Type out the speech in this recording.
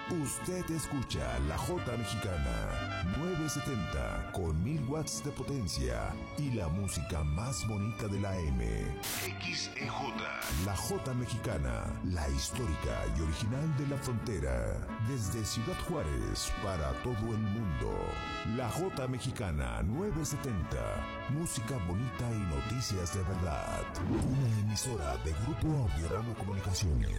Usted escucha La Jota Mexicana 970 con 1000 watts de potencia y la música más bonita de la M. XEJ. La Jota Mexicana, la histórica y original de la frontera. Desde Ciudad Juárez para todo el mundo. La Jota Mexicana 970. Música bonita y noticias de verdad. Una emisora de Grupo Audiorama Comunicaciones.